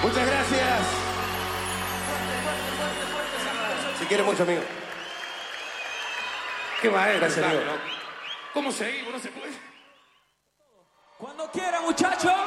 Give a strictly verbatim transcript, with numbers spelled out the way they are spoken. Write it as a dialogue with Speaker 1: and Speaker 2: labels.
Speaker 1: Muchas gracias. Si quiere mucho, amigo.
Speaker 2: Qué maestro.
Speaker 1: Gracias,
Speaker 2: claro,
Speaker 1: amigo.
Speaker 2: ¿no? ¿Cómo seguimos? No se puede.
Speaker 3: Cuando quieran, muchachos.